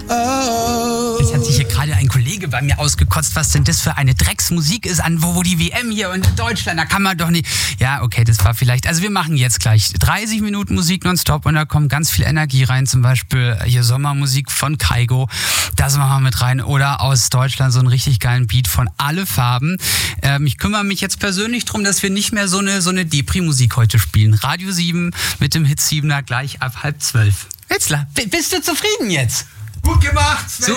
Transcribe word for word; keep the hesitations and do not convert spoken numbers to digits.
oh. Jetzt hat sich hier gerade ein Kollege bei mir ausgekotzt, was denn das für eine Drecksmusik ist, an wo, wo die W M hier und in Deutschland, da kann man doch nicht... Ja, okay, das war vielleicht... Also wir machen jetzt gleich dreißig Minuten Musik nonstop und da kommt ganz viel Energie rein, zum Beispiel hier Sommermusik von Kaigo, das machen wir mit rein, oder aus Deutschland so einen richtig geilen Beat von Alle Farben. Ähm, ich kümmere mich jetzt persönlich drum, dass wir nicht mehr so eine, so eine Depri-Musik heute spielen. Radio sieben mit dem Hit siebener gleich ab halb zwölf. Wetzlar, bist du zufrieden jetzt? Gut gemacht, Sven.